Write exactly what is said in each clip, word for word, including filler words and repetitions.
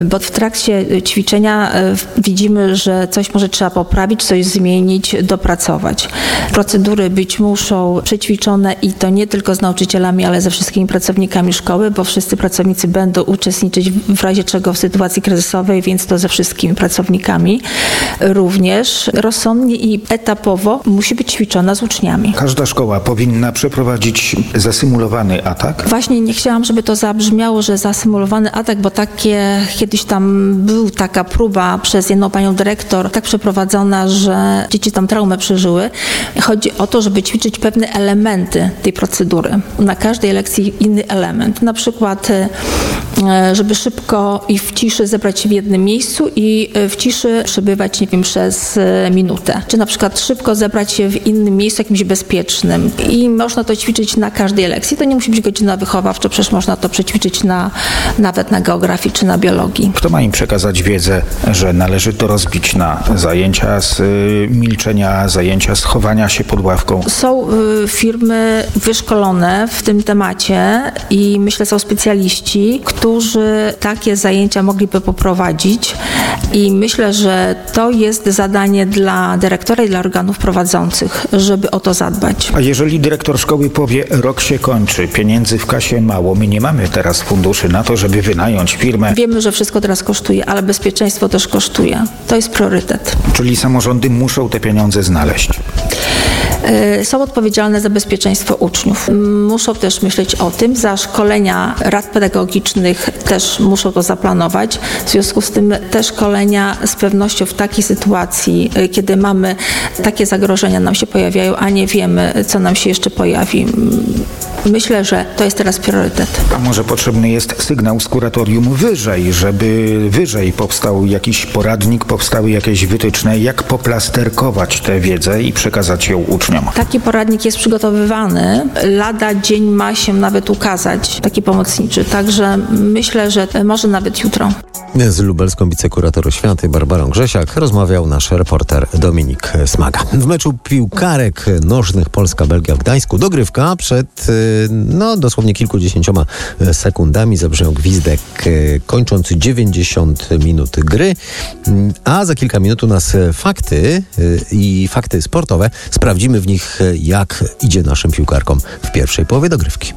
Bo w trakcie ćwiczenia widzimy, że coś może trzeba poprawić, coś zmienić, dopracować. Procedury być muszą przećwiczone i to nie tylko z nauczycielami, ale ze wszystkimi pracownikami szkoły, bo wszyscy pracownicy będą uczestniczyć w razie czego w sytuacji kryzysowej, więc to ze wszystkimi pracownikami. Również rozsądnie i etapowo musi być ćwiczona z uczniami. Każda szkoła powinna przeprowadzić zasymulowany atak? Właśnie nie chciałam, żeby to zabrzmiało, że zasymulowany atak, bo takie, kiedyś tam był taka próba przez jedną panią dyrektor, tak przeprowadzona, że dzieci tam traumę przeżyły. Chodzi o to, żeby ćwiczyć pewne elementy tej procedury. Na każdej lekcji inny element. Na przykład, żeby szybko i w ciszy zebrać się w jednym miejscu i w ciszy przebywać, nie wiem, przez minutę. Czy na przykład szybko zebrać się w innym miejscu, jakimś bezpiecznym. I można to ćwiczyć na każdej lekcji. To nie musi być godzina wychowawcza, przecież można to przećwiczyć na, nawet na geografii czy na biologii. Kto ma im przekazać wiedzę, że należy to rozbić na zajęcia z y, milczenia, zajęcia z chowania się pod ławką? Są y, firmy wyszkolone w tym temacie i myślę, są specjaliści, którzy takie zajęcia mogliby poprowadzić i myślę, że to jest zadanie dla dyrektora i dla organów prowadzących, żeby o to zadbać. A jeżeli dyrektor szkoły powie, rok się kończy, pieniędzy w kasie mało, my nie mamy teraz funduszy na to, żeby wynająć firmę. Wiemy, że wszystko teraz kosztuje, ale bezpieczeństwo też kosztuje. To jest priorytet. Czyli samorządy muszą te pieniądze znaleźć. Są odpowiedzialne za bezpieczeństwo uczniów. Muszą też myśleć o tym, za szkolenia rad pedagogicznych też muszą to zaplanować. W związku z tym te szkolenia z pewnością w takiej sytuacji, kiedy mamy takie zagrożenia nam się pojawiają, a nie wiemy, co nam się jeszcze pojawi. Myślę, że to jest teraz priorytet. A może potrzebny jest sygnał z kuratorium wyżej, żeby wyżej powstał jakiś poradnik, powstały jakieś wytyczne, jak poplasterkować tę wiedzę i przekazać ją uczniom? Taki poradnik jest przygotowywany. Lada dzień ma się nawet ukazać, taki pomocniczy. Także myślę, że może nawet jutro. Z lubelską wicekurator oświaty Barbarą Grzesiak rozmawiał nasz reporter Dominik Smaga. W meczu piłkarek nożnych Polska-Belgia w Gdańsku dogrywka przed no dosłownie kilkudziesięcioma sekundami zabrzmiał gwizdek kończący dziewięćdziesiąt minut gry, a za kilka minut u nas fakty i fakty sportowe. Sprawdzimy w nich, jak idzie naszym piłkarkom w pierwszej połowie dogrywki.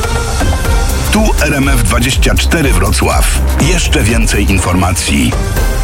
Tu R M F dwadzieścia cztery Wrocław. Jeszcze więcej informacji.